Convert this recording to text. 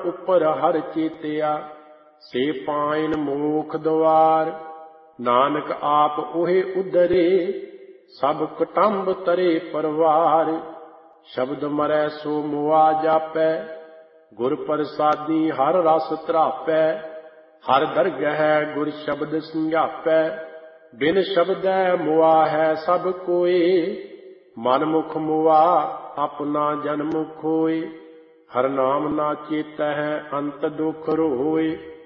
ਉੱਪਰ ਹਰ ਚੇਤਿਆ, ਸੇ ਪਾਇਨ ਮੋਖ ਦੁਆਰ। ਨਾਨਕ ਆਪ ਉਹੇ ਉਧਰੇ, ਸਭ ਕੁਟੰਬ ਤਰੇ ਪਰਵਾਰ। ਸ਼ਬਦ ਮਰੈ ਸੋ ਮੁਆ ਜਾਪੈ, ਗੁਰ ਪ੍ਰਸਾਦੀ ਹਰ ਰਸ ਧਰਾਪੈ। ਹਰ ਦਰਗਹਿ ਗੁਰ ਸ਼ਬਦ ਸਮਝਾਪੈ, ਬਿਨ ਸ਼ਬਦੈ ਮੁਆ ਹੈ ਸਭ ਕੋਇ। ਮਨ ਮੁਖ ਮੁਆ ਆਪਣਾ ਜਨਮ ਖੋਇ, ਹਰ ਨਾਮ ਨਾ ਚੇਤੈ ਅੰਤ ਦੁਖ ਰੋਇ।